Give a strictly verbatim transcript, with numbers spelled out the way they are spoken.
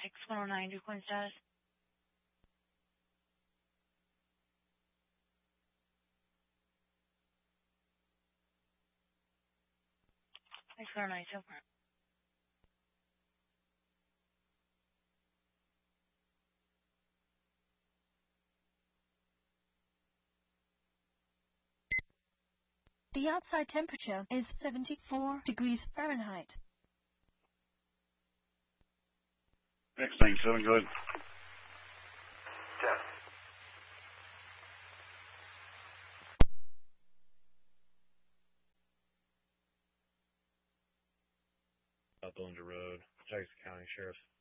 X one oh nine, dew point status. X one oh nine, so far. The outside temperature is seventy-four degrees Fahrenheit. X ninety-seven, go ahead. Yes. Up Belinda Road, Jackson County Sheriff.